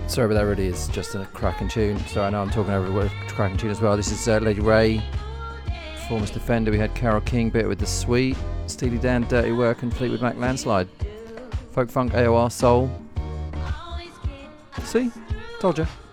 Sorry, but that really is just a cracking tune. Sorry, I know I'm talking over a cracking tune as well. This is Lady Ray, Performance Defender. We had Carole King, Bit with the Sweet, Steely Dan, Dirty Work, and Fleetwood Mac, Landslide. Folk Funk, AOR, Soul. See? Told ya.